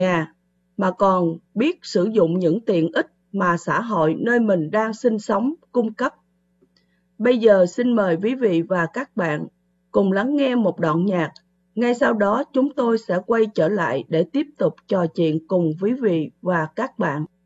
nhà, mà còn biết sử dụng những tiện ích mà xã hội nơi mình đang sinh sống cung cấp. Bây giờ xin mời quý vị và các bạn cùng lắng nghe một đoạn nhạc. Ngay sau đó chúng tôi sẽ quay trở lại để tiếp tục trò chuyện cùng quý vị và các bạn.